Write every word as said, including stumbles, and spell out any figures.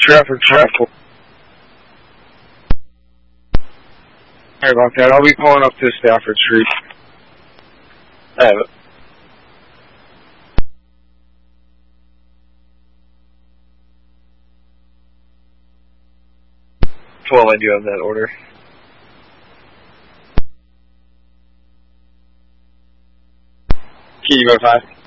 Traffic, traffic. Sorry about that. I'll be pulling up to Stafford Street. I have it. twelve, I do have that order. Key, you go five.